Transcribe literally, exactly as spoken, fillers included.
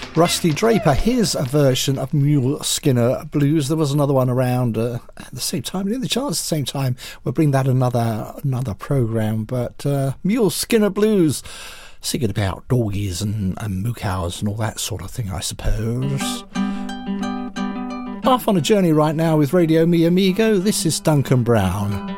Rusty Draper, here's a version of Mule Skinner Blues. There was another one around uh, at the same time, in the charts at the same time. We'll bring that another another programme. But uh, Mule Skinner Blues, singing about doggies and, and moo cows and all that sort of thing, I suppose. Off on a journey right now with Radio Mi Amigo. This is Duncan Brown.